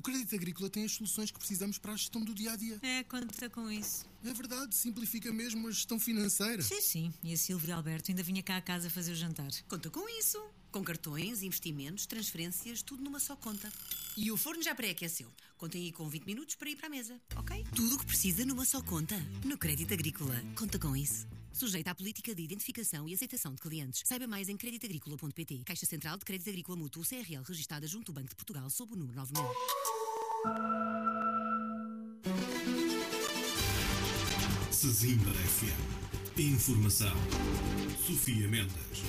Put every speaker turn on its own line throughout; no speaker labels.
O Crédito Agrícola tem as soluções que precisamos para a gestão do dia-a-dia.
Conta com isso.
É verdade, simplifica mesmo a gestão financeira.
Sim. E a Silvia Alberto ainda vinha cá a casa fazer o jantar.
Conta com isso. Com cartões, investimentos, transferências, tudo numa só conta. E o forno já pré-aqueceu. Contem aí com 20 minutos para ir para a mesa, ok? Tudo o que precisa numa só conta. No Crédito Agrícola. Conta com isso. Sujeito à política de identificação e aceitação de clientes. Saiba mais em creditagricola.pt. Caixa Central de Crédito Agrícola Mútuo CRL, registada junto do Banco de Portugal, sob o número 9000.
Sesimbra FM. Informação. Sofia Mendes.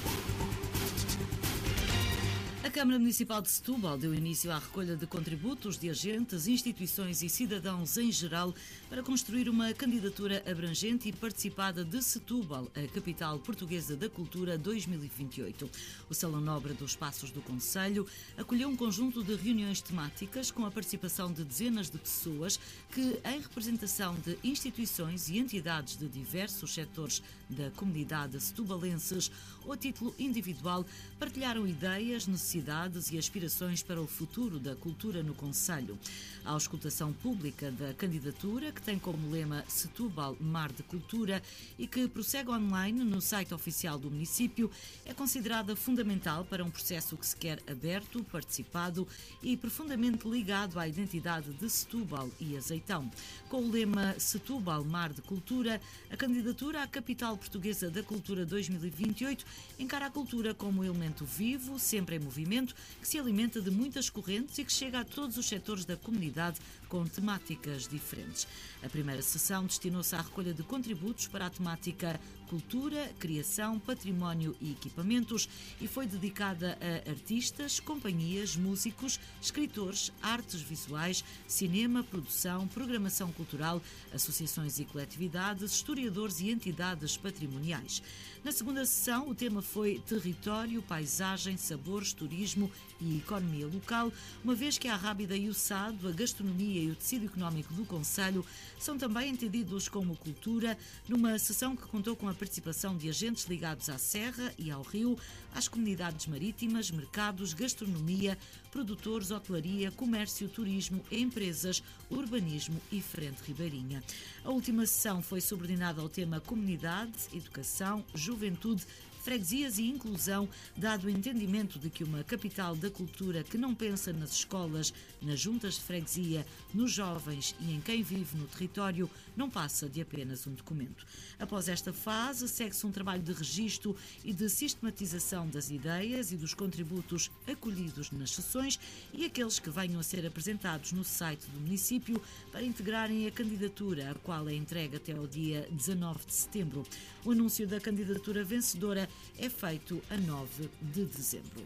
A Câmara Municipal de Setúbal deu início à recolha de contributos de agentes, instituições e cidadãos em geral para construir uma candidatura abrangente e participada de Setúbal, a capital portuguesa da cultura 2028. O Salão Nobre dos Passos do Concelho acolheu um conjunto de reuniões temáticas com a participação de dezenas de pessoas que, em representação de instituições e entidades de diversos setores da comunidade setubalenses ou a título individual, partilharam ideias, necessidades e aspirações para o futuro da cultura no concelho. A auscultação pública da candidatura, que tem como lema Setúbal, Mar de Cultura e que prossegue online no site oficial do município, é considerada fundamental para um processo que se quer aberto, participado e profundamente ligado à identidade de Setúbal e Azeitão. Com o lema Setúbal, Mar de Cultura, a candidatura à capital portuguesa da cultura 2028 encara a cultura como um elemento vivo, sempre em movimento, que se alimenta de muitas correntes e que chega a todos os setores da comunidade com temáticas diferentes. A primeira sessão destinou-se à recolha de contributos para a temática cultura, criação, património e equipamentos e foi dedicada a artistas, companhias, músicos, escritores, artes visuais, cinema, produção, programação cultural, associações e coletividades, historiadores e entidades patrimoniais. Na segunda sessão, o tema foi território, paisagem, sabores, turismo e economia local, uma vez que a Rábida e o Sado, a gastronomia e o tecido económico do concelho são também entendidos como cultura, numa sessão que contou com a participação de agentes ligados à Serra e ao Rio, às comunidades marítimas, mercados, gastronomia, produtores, hotelaria, comércio, turismo, empresas, urbanismo e frente ribeirinha. A última sessão foi subordinada ao tema comunidade, educação, juventude, freguesias e inclusão, dado o entendimento de que uma capital da cultura que não pensa nas escolas, nas juntas de freguesia, nos jovens e em quem vive no território, não passa de apenas um documento. Após esta fase, segue-se um trabalho de registro e de sistematização das ideias e dos contributos acolhidos nas sessões e aqueles que venham a ser apresentados no site do município para integrarem a candidatura, a qual é entregue até ao dia 19 de setembro. O anúncio da candidatura vencedora é feito a 9 de dezembro.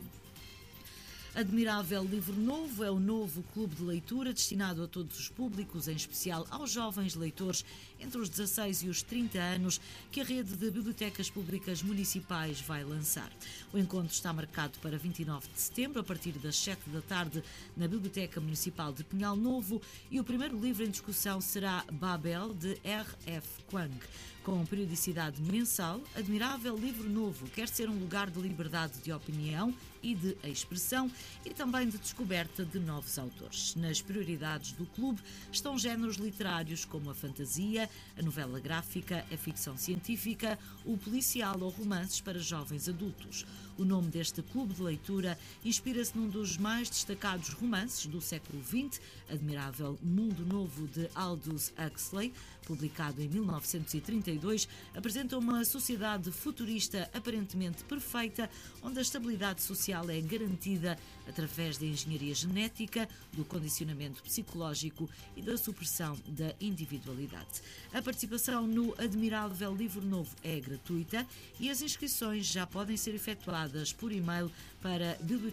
Admirável Livro Novo é o novo clube de leitura destinado a todos os públicos, em especial aos jovens leitores entre os 16 e os 30 anos, que a rede de bibliotecas públicas municipais vai lançar. O encontro está marcado para 29 de setembro, a partir das 7 da tarde, na Biblioteca Municipal de Pinhal Novo, e o primeiro livro em discussão será Babel, de R.F. Kuang. Com periodicidade mensal, Admirável Livro Novo quer ser um lugar de liberdade de opinião e de expressão e também de descoberta de novos autores. Nas prioridades do clube estão géneros literários como a fantasia, a novela gráfica, a ficção científica, o policial ou romances para jovens adultos. O nome deste clube de leitura inspira-se num dos mais destacados romances do século XX, Admirável Mundo Novo, de Aldous Huxley, publicado em 1932, apresenta uma sociedade futurista aparentemente perfeita, onde a estabilidade social é garantida através da engenharia genética, do condicionamento psicológico e da supressão da individualidade. A participação no Admirável Livro Novo é gratuita e as inscrições já podem ser efetuadas por e-mail para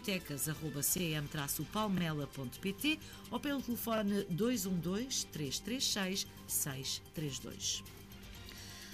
bibliotecas@cm-palmela.pt ou pelo telefone 212 336 632.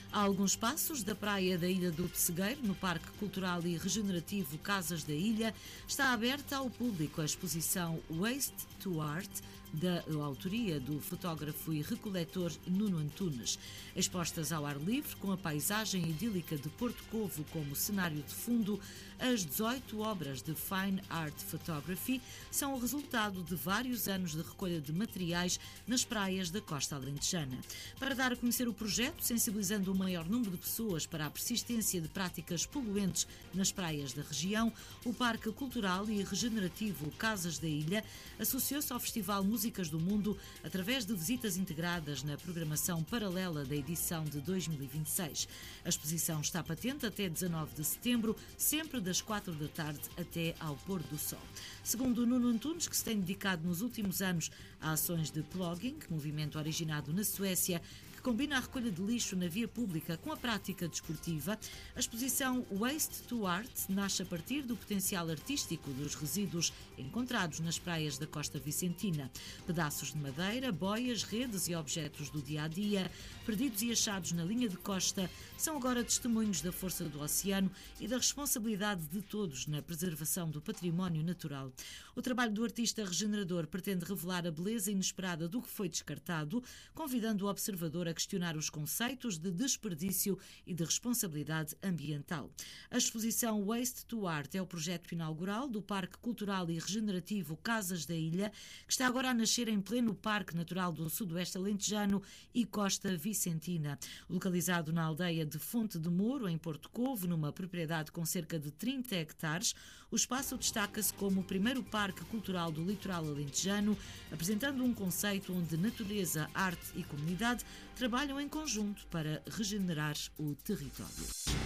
A alguns passos da praia da Ilha do Pessegueiro, no Parque Cultural e Regenerativo Casas da Ilha, está aberta ao público a exposição Waste to Art, da autoria do fotógrafo e recoletor Nuno Antunes. Expostas ao ar livre, com a paisagem idílica de Porto Covo como cenário de fundo, as 18 obras de Fine Art Photography são o resultado de vários anos de recolha de materiais nas praias da costa alentejana. Para dar a conhecer o projeto, sensibilizando o maior número de pessoas para a persistência de práticas poluentes nas praias da região, o Parque Cultural e Regenerativo Casas da Ilha associou-se ao Festival Músicas do Mundo através de visitas integradas na programação paralela da edição de 2026. A exposição está patente até 19 de setembro, sempre das 4 da tarde até ao pôr do sol. Segundo Nuno Antunes, que se tem dedicado nos últimos anos a ações de plugging, movimento originado na Suécia, que combina a recolha de lixo na via pública com a prática desportiva, a exposição Waste to Art nasce a partir do potencial artístico dos resíduos encontrados nas praias da costa vicentina. Pedaços de madeira, boias, redes e objetos do dia-a-dia, perdidos e achados na linha de costa, são agora testemunhos da força do oceano e da responsabilidade de todos na preservação do património natural. O trabalho do artista regenerador pretende revelar a beleza inesperada do que foi descartado, convidando o observador a questionar os conceitos de desperdício e de responsabilidade ambiental. A exposição Waste to Art é o projeto inaugural do Parque Cultural e Regenerativo Casas da Ilha, que está agora a nascer em pleno Parque Natural do Sudoeste Alentejano e Costa Vicentina. Localizado na aldeia de Fonte de Moro, em Porto Covo, numa propriedade com cerca de 30 hectares, o espaço destaca-se como o primeiro parque cultural do litoral alentejano, apresentando um conceito onde natureza, arte e comunidade trabalham em conjunto para regenerar o território.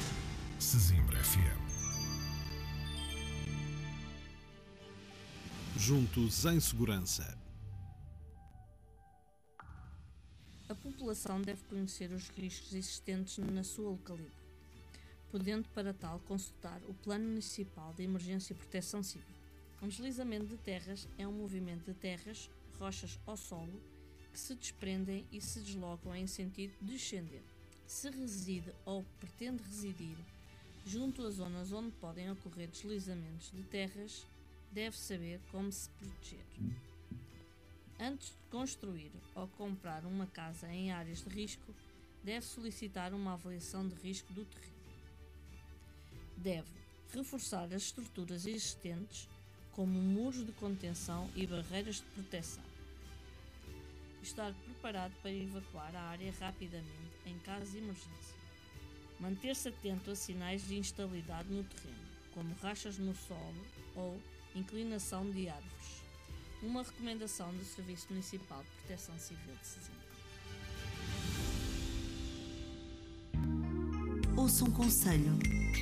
Sesimbra FM. Juntos em segurança.
A população deve conhecer os riscos existentes na sua localidade, podendo para tal consultar o Plano Municipal de Emergência e Proteção Civil. Um deslizamento de terras é um movimento de terras, rochas ou solo que se desprendem e se deslocam em sentido descendente. Se reside ou pretende residir junto a zonas onde podem ocorrer deslizamentos de terras, deve saber como se proteger. Antes de construir ou comprar uma casa em áreas de risco, deve solicitar uma avaliação de risco do terreno. Deve reforçar as estruturas existentes, como muros de contenção e barreiras de proteção. Estar preparado para evacuar a área rapidamente em caso de emergência. Manter-se atento a sinais de instabilidade no terreno, como rachas no solo ou inclinação de árvores. Uma recomendação do Serviço Municipal de Proteção Civil de Sesimbra.
Ouça um conselho.